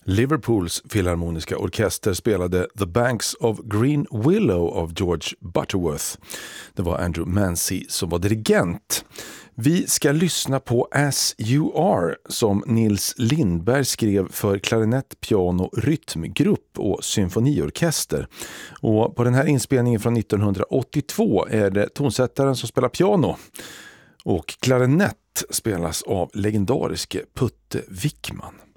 Liverpools filharmoniska orkester spelade The Banks of Green Willow av George Butterworth. Det var Andrew Mancy som var dirigent. Vi ska lyssna på As You Are som Nils Lindberg skrev för klarinett, piano, rytmgrupp och symfoniorkester. Och på den här inspelningen från 1982 är det tonsättaren som spelar piano. Och klarinett spelas av legendariske Putte Wickman.